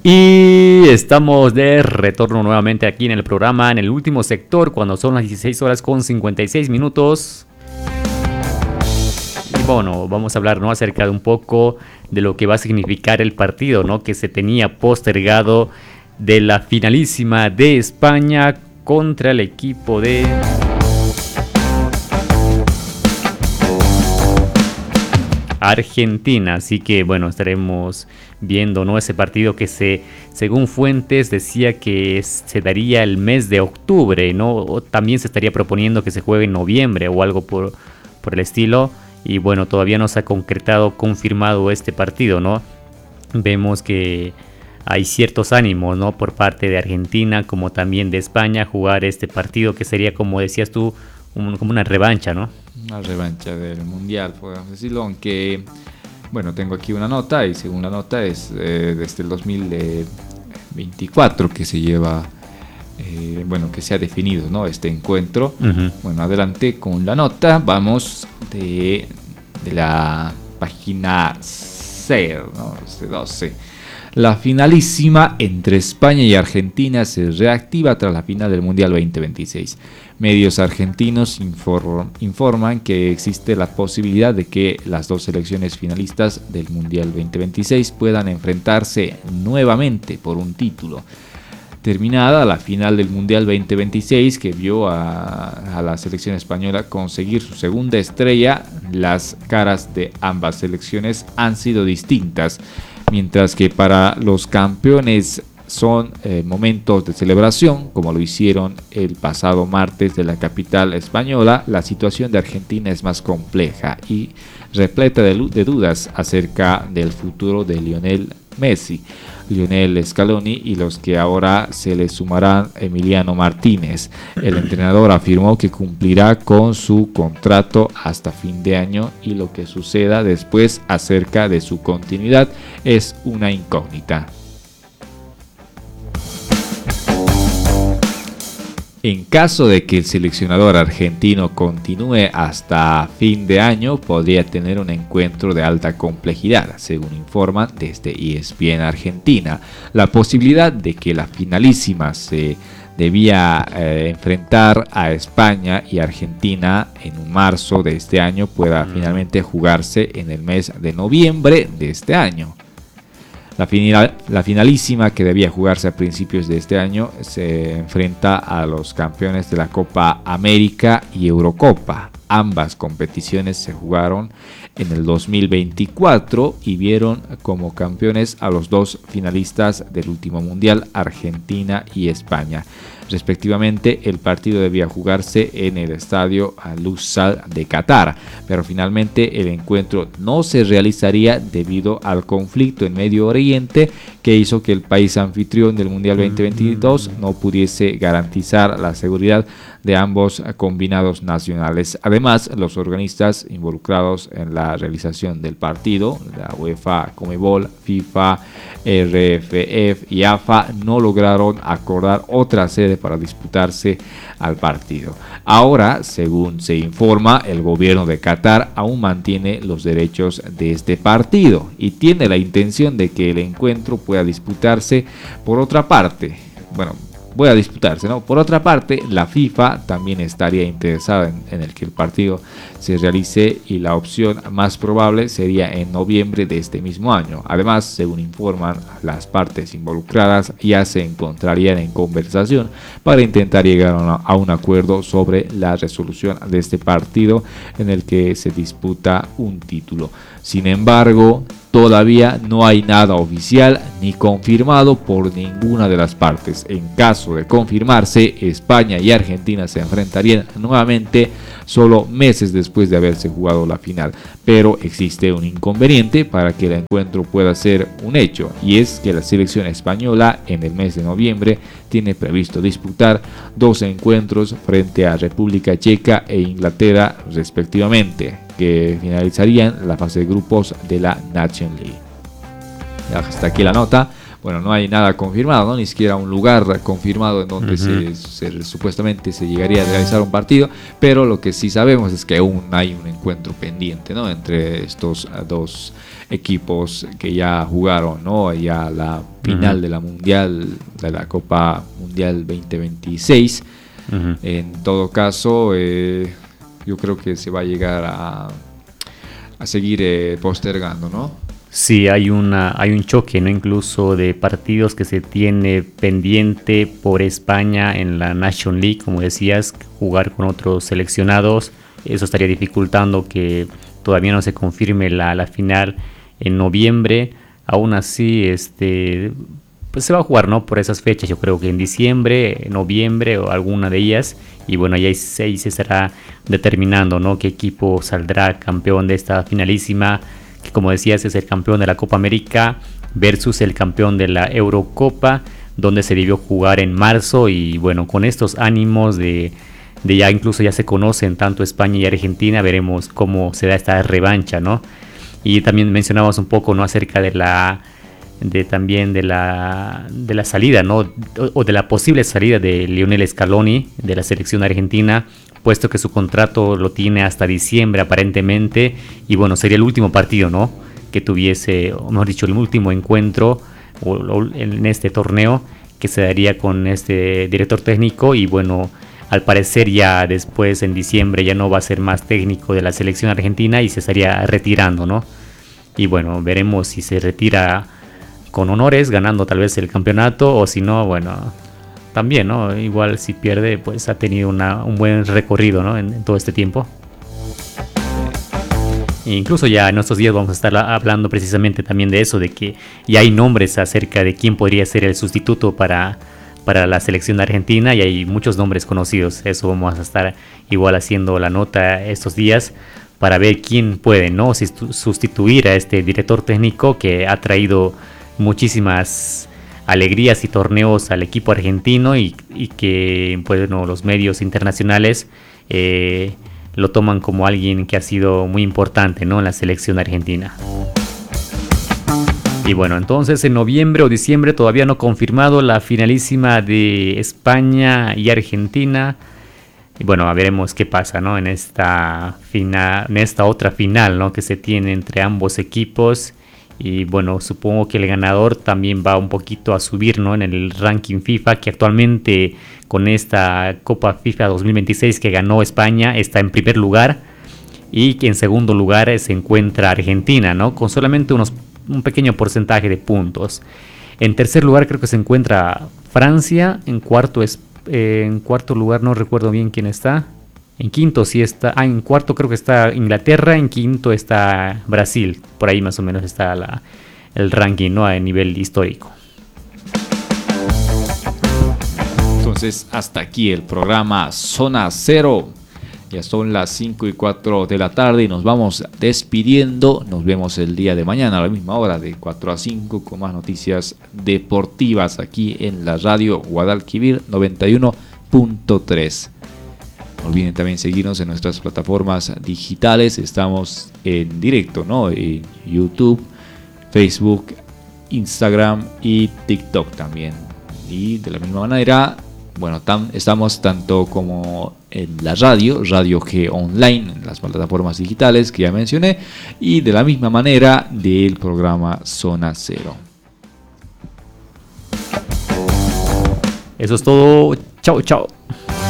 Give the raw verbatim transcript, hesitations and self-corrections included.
Y estamos de retorno nuevamente aquí en el programa, en el último sector, cuando son las dieciséis horas con cincuenta y seis minutos. Y bueno, vamos a hablar, ¿no?, acerca de un poco de lo que va a significar el partido, ¿no?, que se tenía postergado, de la finalísima de España contra el equipo de Argentina. Así que bueno, estaremos viendo, ¿no?, ese partido que se, según fuentes, decía que se daría el mes de octubre, ¿no? O también se estaría proponiendo que se juegue en noviembre o algo por, por el estilo. Y bueno, todavía no se ha concretado, confirmado este partido, ¿no? Vemos que hay ciertos ánimos, ¿no?, por parte de Argentina como también de España, jugar este partido que sería, como decías tú, un, como una revancha, ¿no? Una revancha del Mundial, podemos decirlo, aunque, bueno, tengo aquí una nota y según la nota es eh, desde el dos mil veinticuatro que se lleva, eh, bueno, que se ha definido, ¿no?, este encuentro. Uh-huh. Bueno, adelante con la nota, vamos de, de la página seis, ¿no?, doce. La finalísima entre España y Argentina se reactiva tras la final del Mundial veinte veintiséis. Medios argentinos inform, informan que existe la posibilidad de que las dos selecciones finalistas del Mundial veinte veintiséis puedan enfrentarse nuevamente por un título. Terminada la final del Mundial veinte veintiséis, que vio a, a la selección española conseguir su segunda estrella, las caras de ambas selecciones han sido distintas. Mientras que para los campeones son eh, momentos de celebración, como lo hicieron el pasado martes de la capital española, la situación de Argentina es más compleja y repleta de, de dudas acerca del futuro de Lionel Messi, Lionel Scaloni y los que ahora se le sumarán Emiliano Martínez. El entrenador afirmó que cumplirá con su contrato hasta fin de año y lo que suceda después acerca de su continuidad es una incógnita. En caso de que el seleccionador argentino continúe hasta fin de año, podría tener un encuentro de alta complejidad, según informan desde E S P N Argentina. La posibilidad de que la finalísima se debía eh, enfrentar a España y Argentina en marzo de este año pueda mm. finalmente jugarse en el mes de noviembre de este año. La, final, la finalísima, que debía jugarse a principios de este año, se enfrenta a los campeones de la Copa América y Eurocopa. Ambas competiciones se jugaron en el dos mil veinticuatro y vieron como campeones a los dos finalistas del último mundial, Argentina y España. Respectivamente, el partido debía jugarse en el estadio Al-Lusail de Qatar, pero finalmente el encuentro no se realizaría debido al conflicto en Medio Oriente que hizo que el país anfitrión del Mundial veinte veintidós no pudiese garantizar la seguridad de ambos combinados nacionales. Además, los organistas involucrados en la realización del partido, la UEFA, Conmebol, FIFA, R F F y A F A, no lograron acordar otra sede para disputarse al partido. Ahora, según se informa, el gobierno de Qatar aún mantiene los derechos de este partido y tiene la intención de que el encuentro pueda disputarse por otra parte. Bueno, pueda disputarse, ¿no? Por otra parte, la FIFA también estaría interesada en, en el que el partido se realice y la opción más probable sería en noviembre de este mismo año. Además, según informan, las partes involucradas ya se encontrarían en conversación para intentar llegar a, una, a un acuerdo sobre la resolución de este partido en el que se disputa un título. Sin embargo, todavía no hay nada oficial ni confirmado por ninguna de las partes. En caso de confirmarse, España y Argentina se enfrentarían nuevamente solo meses después de haberse jugado la final. Pero existe un inconveniente para que el encuentro pueda ser un hecho, y es que la selección española en el mes de noviembre tiene previsto disputar dos encuentros frente a República Checa e Inglaterra respectivamente, que finalizarían la fase de grupos de la Nations League. Hasta aquí la nota. Bueno, no hay nada confirmado, ¿no? Ni siquiera un lugar confirmado en donde uh-huh. se, se, supuestamente se llegaría a realizar un partido, pero lo que sí sabemos es que aún hay un encuentro pendiente, ¿no?, entre estos dos equipos que ya jugaron, ¿no? Ya la final uh-huh. de la Mundial, de la Copa Mundial veinte veintiséis. Uh-huh. En todo caso, eh, yo creo que se va a llegar a, a seguir eh, postergando, ¿no? Sí, hay una hay un choque, ¿no? Incluso de partidos que se tiene pendiente por España en la Nation League, como decías, jugar con otros seleccionados. Eso estaría dificultando que todavía no se confirme la, la final en noviembre. Aún así, este, pues se va a jugar, ¿no? Por esas fechas, yo creo que en diciembre, noviembre o alguna de ellas. Y bueno, ya ahí se estará determinando, ¿no? Qué equipo saldrá campeón de esta finalísima, que como decías es el campeón de la Copa América versus el campeón de la Eurocopa, donde se debió jugar en marzo. Y bueno, con estos ánimos de... de ya incluso ya se conocen tanto España y Argentina, veremos cómo se da esta revancha, ¿no? Y también mencionamos un poco, ¿no? Acerca de la de también de la de la salida, ¿no? O, o de la posible salida de Lionel Scaloni de la selección argentina, puesto que su contrato lo tiene hasta diciembre aparentemente, y bueno, sería el último partido, ¿no? Que tuviese, o mejor dicho, el último encuentro o, o en este torneo que se daría con este director técnico. Y bueno, al parecer ya después en diciembre ya no va a ser más técnico de la selección argentina y se estaría retirando, ¿no? Y bueno, veremos si se retira con honores, ganando tal vez el campeonato, o si no, bueno, también, ¿no? Igual si pierde, pues ha tenido una, un buen recorrido, ¿no? En, en todo este tiempo. E incluso ya en estos días vamos a estar hablando precisamente también de eso, de que ya hay nombres acerca de quién podría ser el sustituto para... para la selección de Argentina, y hay muchos nombres conocidos. Eso vamos a estar igual haciendo la nota estos días para ver quién puede, ¿no? sustituir a este director técnico que ha traído muchísimas alegrías y torneos al equipo argentino, y, y que pues, no, los medios internacionales eh, lo toman como alguien que ha sido muy importante, ¿no? En la selección argentina. Y bueno, entonces en noviembre o diciembre, todavía no confirmado, la finalísima de España y Argentina. Y bueno, veremos qué pasa, ¿no? En esta final, en esta otra final, ¿no? Que se tiene entre ambos equipos. Y bueno, supongo que el ganador también va un poquito a subir, ¿no? En el ranking FIFA, que actualmente con esta Copa FIFA dos mil veintiséis que ganó España está en primer lugar, y que en segundo lugar se encuentra Argentina, ¿no? Con solamente unos un pequeño porcentaje de puntos. En tercer lugar creo que se encuentra Francia. En cuarto es eh, en cuarto lugar no recuerdo bien quién está. En quinto sí está. Ah, en cuarto creo que está Inglaterra. En quinto está Brasil. Por ahí más o menos está la, el ranking, ¿no? A nivel histórico. Entonces hasta aquí el programa Zona Cero. Ya son las cinco y cuatro de la tarde y nos vamos despidiendo. Nos vemos el día de mañana a la misma hora, de cuatro a cinco, con más noticias deportivas aquí en la radio Guadalquivir noventa y uno punto tres. No olviden también seguirnos en nuestras plataformas digitales. Estamos en directo, ¿no? En YouTube, Facebook, Instagram y TikTok también. Y de la misma manera, bueno, tam, estamos tanto como en la radio, Radio G Online, en las plataformas digitales que ya mencioné, y de la misma manera del programa Zona Cero. Eso es todo. Chao, chao.